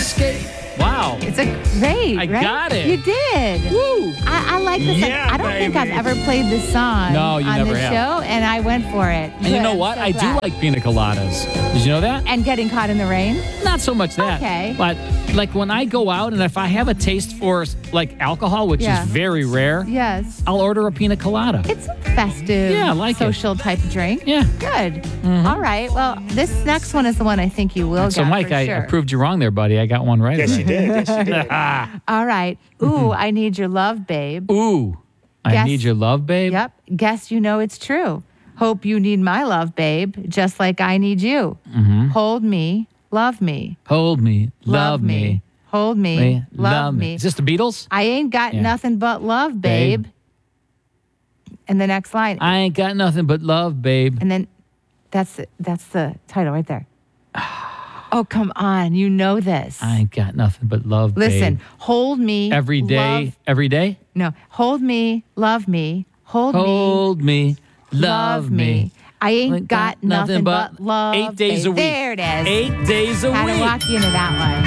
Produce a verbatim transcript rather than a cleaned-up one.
escape. Wow. It's a great, I right? got it. You did. Woo. I, I like this. Yeah, I don't think baby. I've ever played this song No, you on never the have. show, and I went for it. And you Good, know I'm what? so I do glad. like pina coladas. Did you know that? And getting caught in the rain? Not so much that. Okay. But like when I go out and if I have a taste for like alcohol, which Yeah. is very rare, Yes. I'll order a pina colada. It's a festive, Yeah, I like it. social type of drink. Yeah. Good. All right. Well, this next one is the one I think you will So, get Mike, for I, I sure. proved you wrong there, buddy. I got one right. Yes, you did. Yes, you did. All right. Ooh, I need your love, babe. Ooh, I Guess- need your love, babe. Yep. Guess you know it's true. Hope you need my love, babe, just like I need you. Mm-hmm. Hold me, love me, Hold me, love, me, hold me, me, love me. Is this the Beatles? I ain't got Yeah. nothing but love, babe. Babe. And the next line. I ain't got nothing but love, babe. and then that's the, that's the title right there. Oh, come on. You know this. I ain't got nothing but love, Listen, babe. hold me. Every day, love- every day. no, hold me, love me, hold, me, Hold me, love me. I ain't got nothing but love. Eight days babe. a week. There it is. Eight days a Had week. to walk you into that one.